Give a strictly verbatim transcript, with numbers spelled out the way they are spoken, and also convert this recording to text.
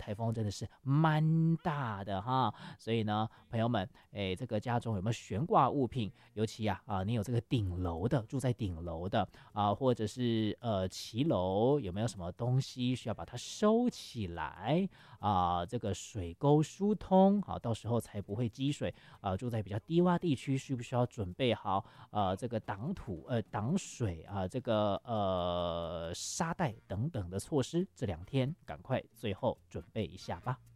台风真的是蛮大的哈，所以呢，朋友们，哎，这个家中有没有悬挂物品？尤其啊啊，你有这个顶楼的，住在顶楼的啊，或者是呃骑楼，有没有什么东西需要把它收起来啊？这个水沟疏通，好，到时候才不会积水啊。住在比较低洼地区，需不需要准备好呃这个挡土呃挡水啊，这个呃沙袋等等的措施？这两天赶快最后准备一下吧。